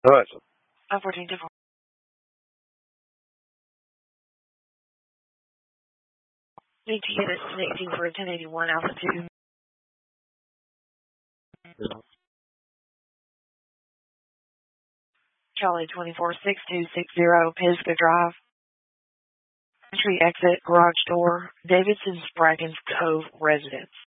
All right, sir. 14 to 4. Need to get it connecting for a 1081 altitude. Charlie 246260, Pisgah Drive. Entry exit, garage door, Davidson's Braggins Cove residence.